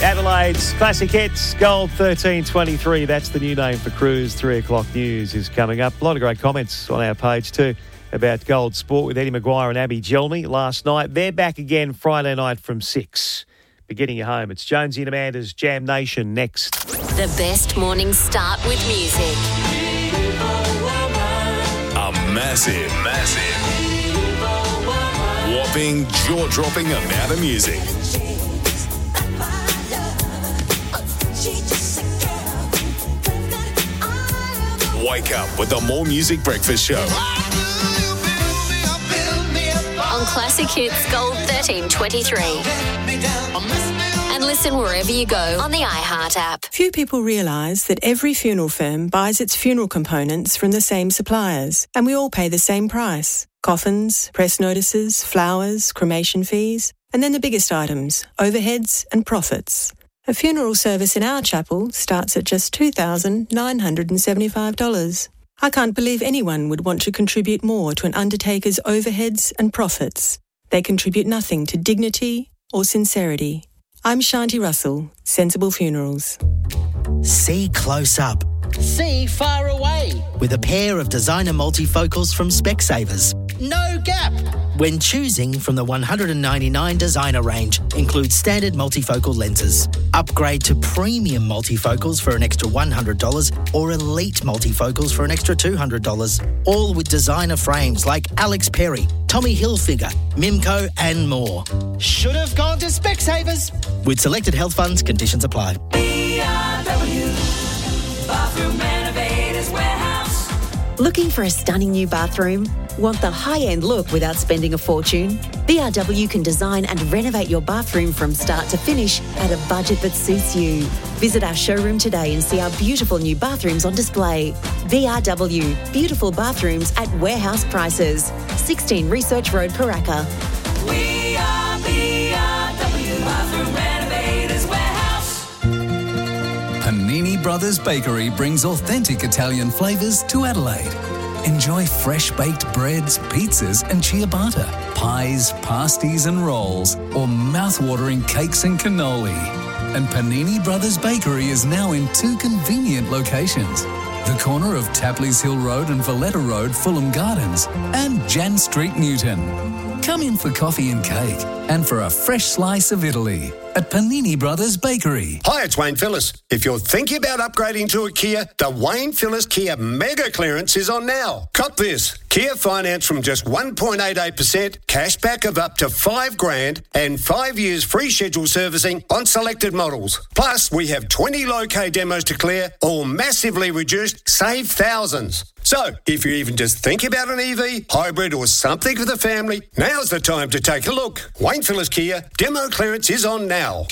Adelaide's Classic Hits, Gold 1323. That's the new name for Cruise. 3 o'clock news is coming up. A lot of great comments on our page too about Gold Sport with Eddie Maguire and Abby Gelney last night. They're back again Friday night from 6. Beginning your home. It's Jonesy and Amanda's Jam Nation next. The best morning start with music. A massive, whopping, jaw-dropping amount of music. Wake up with the More Music Breakfast Show. On Classic Hits Gold 1323. And listen wherever you go on the iHeart app. Few people realise that every funeral firm buys its funeral components from the same suppliers, and we all pay the same price. Coffins, press notices, flowers, cremation fees, and then the biggest items, overheads and profits. A funeral service in our chapel starts at just $2,975. I can't believe anyone would want to contribute more to an undertaker's overheads and profits. They contribute nothing to dignity or sincerity. I'm Shanti Russell, Sensible Funerals. See close up. See far away. With a pair of designer multifocals from Specsavers. No gap. When choosing from the 199 designer range, includes standard multifocal lenses. Upgrade to premium multifocals for an extra $100 or elite multifocals for an extra $200. All with designer frames like Alex Perry, Tommy Hilfiger, Mimco and more. Should have gone to Specsavers. With selected health funds, conditions apply. Bathroom Renovators Warehouse. Looking for a stunning new bathroom? Want the high-end look without spending a fortune? BRW can design and renovate your bathroom from start to finish at a budget that suits you. Visit our showroom today and see our beautiful new bathrooms on display. BRW, beautiful bathrooms at warehouse prices. 16 Research Road, Paraka. We are BRW Bathroom Renovators Warehouse. Panini Brothers Bakery brings authentic Italian flavours to Adelaide. Enjoy fresh-baked breads, pizzas and ciabatta, pies, pasties and rolls, or mouth-watering cakes and cannoli. And Panini Brothers Bakery is now in 2 convenient locations. The corner of Tapley's Hill Road and Valletta Road, Fulham Gardens, and Jan Street, Newton. Come in for coffee and cake and for a fresh slice of Italy at Panini Brothers Bakery. Hi, it's Wayne Phillis. If you're thinking about upgrading to a Kia, the Wayne Phillis Kia Mega Clearance is on now. Cop this. Kia finance from just 1.88%, cashback of up to $5,000 and 5 years free scheduled servicing on selected models. Plus, we have 20 low-K demos to clear, all massively reduced, save thousands. So, if you even just think about an EV, hybrid or something for the family, now's the time to take a look. Wayne Phillis Kia, demo clearance is on now.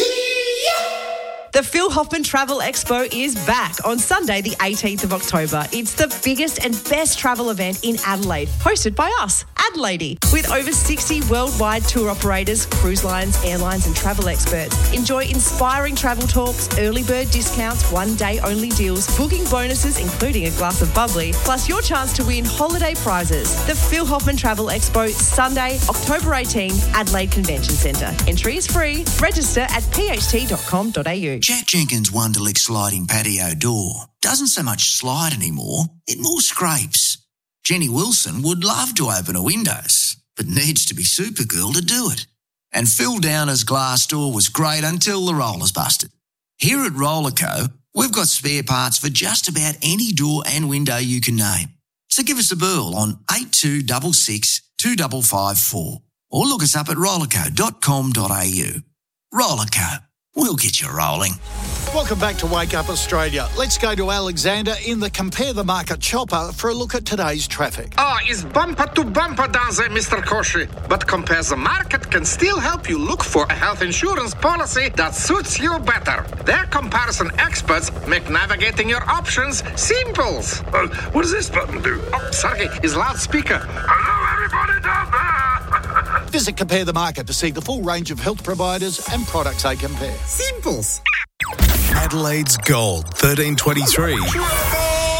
The Phil Hoffman Travel Expo is back on Sunday, the 18th of October. It's the biggest and best travel event in Adelaide, hosted by us, Adelaide, with over 60 worldwide tour operators, cruise lines, airlines and travel experts. Enjoy inspiring travel talks, early bird discounts, one-day only deals, booking bonuses including a glass of bubbly, plus your chance to win holiday prizes. The Phil Hoffman Travel Expo, Sunday, October 18, Adelaide Convention Centre. Entry is free. Register at pht.com.au. Jack Jenkins' Wonderlick sliding patio door doesn't so much slide anymore, it more scrapes. Jenny Wilson would love to open her windows, but needs to be Supergirl to do it. And Phil Downer's glass door was great until the rollers busted. Here at Rollerco, we've got spare parts for just about any door and window you can name. So give us a burl on 8266 2554 or look us up at rollerco.com.au. Rollerco. We'll get you rolling. Welcome back to Wake Up Australia. Let's go to Alexander in the Compare the Market chopper for a look at today's traffic. It's bumper to bumper down there, Mr. Koshi. But Compare the Market can still help you look for a health insurance policy that suits you better. Their comparison experts make navigating your options simple. What does this button do? Oh, sorry, it's loudspeaker. Hello, everybody down there. Visit Compare the Market to see the full range of health providers and products they compare. Simples. Adelaide's Gold 1323.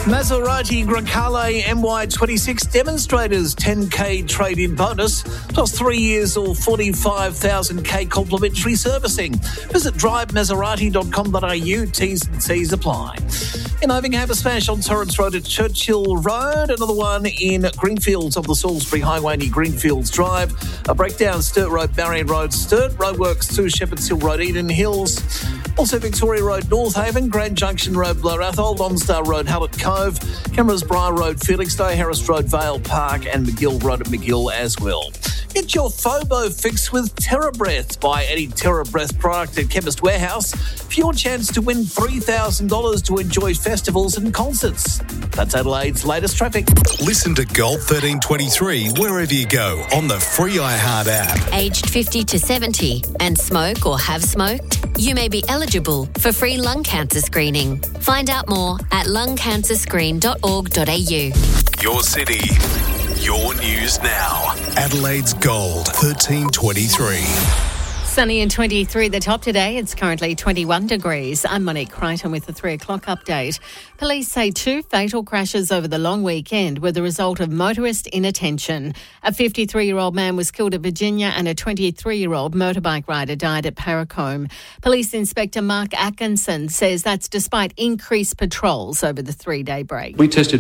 Maserati Grecale MY26 demonstrators 10k trade-in bonus plus 3 years or 45,000k complimentary servicing. Visit drivemaserati.com.au. T's and C's apply. In Overhampton, a smash on Torrance Road at Churchill Road. Another one in Greenfields of the Salisbury Highway near Greenfields Drive. A breakdown Sturt Road, Marion Road, Sturt. Roadworks to Shepherd's Hill Road, Eden Hills. Also Victoria Road, North Haven. Grand Junction Road, Blair Athol. Lonsdale Road, Hallett Cove. Cameras Briar Road, Felixstowe. Harris Road, Vale Park. And McGill Road at McGill as well. Get your FOBO fix with TerraBreath. Buy any TerraBreath product at Chemist Warehouse for your chance to win $3,000 to enjoy festivals and concerts. That's Adelaide's latest traffic. Listen to Gold 1323 wherever you go on the free iHeart app. Aged 50 to 70 and smoke or have smoked? You may be eligible for free lung cancer screening. Find out more at lungcancerscreen.org.au. Your city, your news now. Adelaide's Gold 1323. Sunny and 23 the top today. It's currently 21 degrees. I'm Monique Crichton with the 3 o'clock update. Police say 2 fatal crashes over the long weekend were the result of motorist inattention. A 53-year-old man was killed at Virginia and a 23-year-old motorbike rider died at Paracombe. Police Inspector Mark Atkinson says that's despite increased patrols over the 3-day break. We tested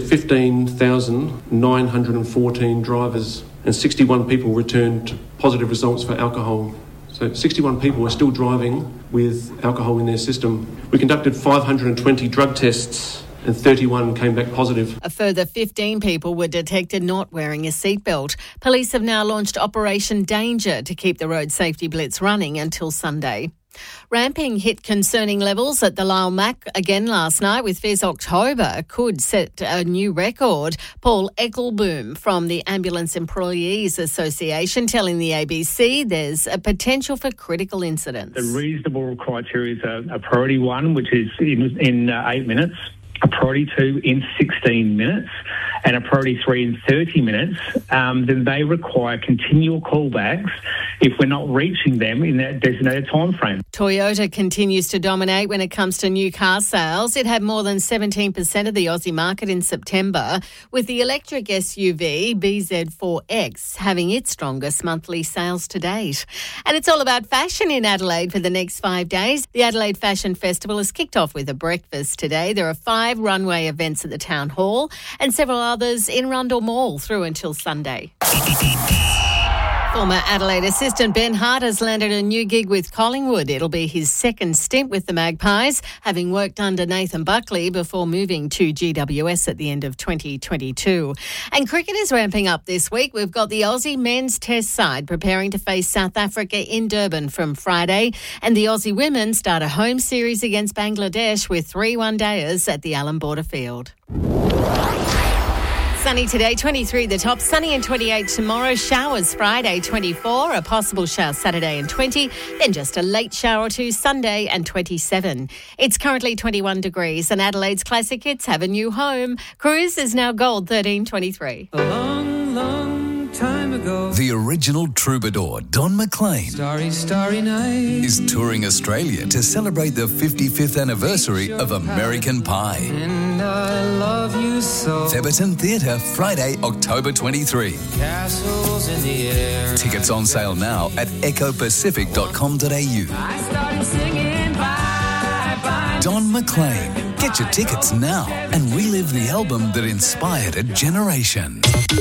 15,914 drivers and 61 people returned positive results for alcohol. So 61 people were still driving with alcohol in their system. We conducted 520 drug tests and 31 came back positive. A further 15 people were detected not wearing a seatbelt. Police have now launched Operation Danger to keep the road safety blitz running until Sunday. Ramping hit concerning levels at the Lyle Mac again last night, with Fizz October could set a new record. Paul Eckelboom from the Ambulance Employees Association telling the ABC there's a potential for critical incidents. The reasonable criteria is a priority 1, which is in 8 minutes, a priority 2 in 16 minutes, and a priority 3 in 30 minutes. Then they require continual callbacks if we're not reaching them in that designated time frame. Toyota continues to dominate when it comes to new car sales. It had more than 17% of the Aussie market in September, with the electric SUV BZ4X having its strongest monthly sales to date. And it's all about fashion in Adelaide for the next 5 days. The Adelaide Fashion Festival has kicked off with a breakfast today. There are 5 runway events at the Town Hall and several others in Rundle Mall through until Sunday. Former Adelaide assistant Ben Hart has landed a new gig with Collingwood. It'll be his second stint with the Magpies, having worked under Nathan Buckley before moving to GWS at the end of 2022. And cricket is ramping up this week. We've got the Aussie men's test side preparing to face South Africa in Durban from Friday, and the Aussie women start a home series against Bangladesh with 3 one-dayers at the Allen Border Field. Sunny today, 23 the top, sunny and 28 tomorrow, showers Friday, 24, a possible shower Saturday and 20, then just a late shower or 2 Sunday and 27. It's currently 21 degrees and Adelaide's classic hits have a new home. Cruise is now Gold 1323. A long, long time ago. The original troubadour, Don McLean, Starry, starry night. is touring Australia to celebrate the 55th anniversary of American Pie. And I love you so. Theberton Theatre, Friday, October 23. Castles in the air. Tickets on sale now at ecopacific.com.au. I started singing bye, bye. Don McLean. Get your tickets now and relive the album that inspired a generation.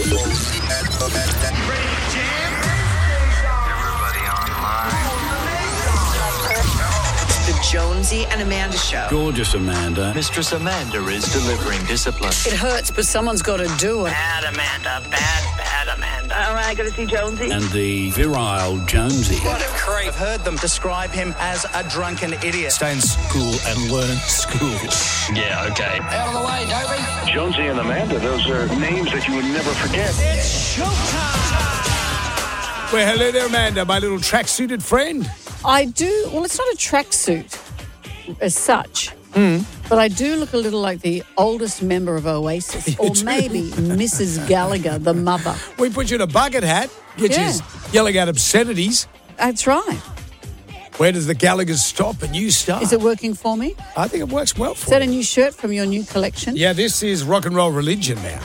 The Jonesy and Amanda Show. Gorgeous Amanda. Mistress Amanda is delivering discipline. It hurts, but someone's got to do it. Bad Amanda, bad Amanda. All right, got to see Jonesy. And the virile Jonesy. What a creep. I've heard them describe him as a drunken idiot. Stay in school and learn school. Yeah, okay. Out of the way, Dobie. Jonesy and Amanda, those are names that you would never forget. It's showtime. Well, hello there, Amanda, my little tracksuited friend. I do. Well, it's not a tracksuit as such, but I do look a little like the oldest member of Oasis, or maybe Mrs. Gallagher, the mother. We put you in a bucket hat, get you yelling out obscenities. That's right. Where does the Gallagher's stop and you start? Is it working for me? I think it works well for Is that you. a new shirt from your new collection? Yeah, this is Rock and Roll Religion now.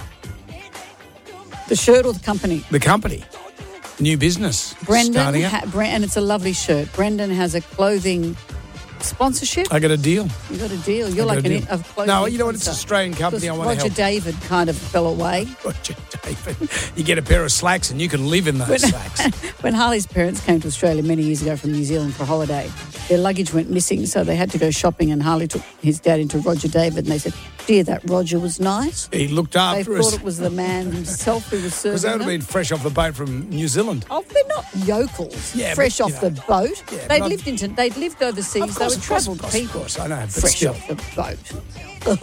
The shirt or the company? The company. New business. Brendan, starting up. and it's a lovely shirt. Brendan has a clothing sponsorship. I got a deal. You got a deal. You're I got like a a deal. clothing. No, you know what? It's an influencer. Australian company. I want to Roger help. David kind of fell away. Roger David. You get a pair of slacks and you can live in those slacks. When Harley's parents came to Australia many years ago from New Zealand for a holiday, their luggage went missing, so they had to go shopping, and Harley took his dad into Roger David, and they said, dear, that Roger was nice. He looked They after us. thought it was the man himself who was serving Because they would have them. been fresh off the boat from New Zealand. Oh, they're not yokels, Yeah, fresh but, off you the know. boat. Yeah, they'd but they'd lived overseas. Of course, They were travelled of people. course, I know, but fresh still. off the boat.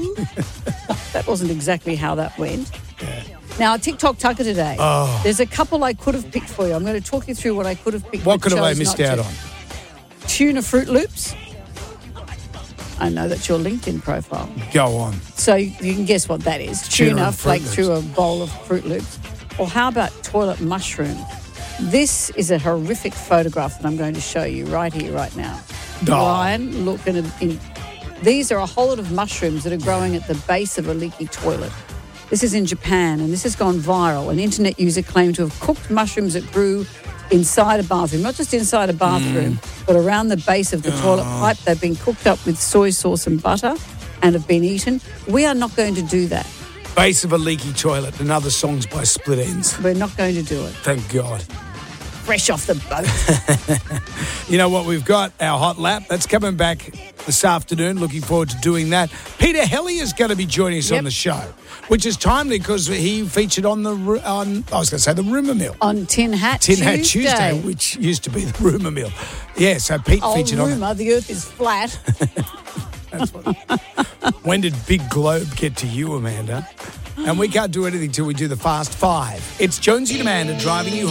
That wasn't exactly how that went. Now, TikTok Tucker today. Oh. There's a couple I could have picked for you. I'm going to talk you through what I could have picked. What but could have I chose missed not out to. on? Tuna Fruit Loops. I know that's your LinkedIn profile. Go on. So you can guess what that is. Tuna Tuna and Fruit flaked Loops. through a bowl of Fruit Loops. Or how about toilet mushroom? This is a horrific photograph that I'm going to show you right here, right now. Oh. Ryan, look these are a whole lot of mushrooms that are growing at the base of a leaky toilet. This is in Japan, and this has gone viral. An internet user claimed to have cooked mushrooms that grew inside a bathroom, not just inside a bathroom, but around the base of the toilet pipe. They've been cooked up with soy sauce and butter and have been eaten. We are not going to do that. Base of a Leaky Toilet and other songs by Split Ends. We're not going to do it. Thank God. Fresh off the boat. You know what? We've got our hot lap. That's coming back this afternoon. Looking forward to doing that. Peter Helly is going to be joining us on the show, which is timely because he featured on the Rumour Mill. On Tin Hat Tuesday, which used to be the Rumour Mill. Yeah, so Pete featured on rumour, the earth is flat. That's what. When did Big Globe get to you, Amanda? And we can't do anything till we do the Fast Five. It's Jonesy and Amanda driving you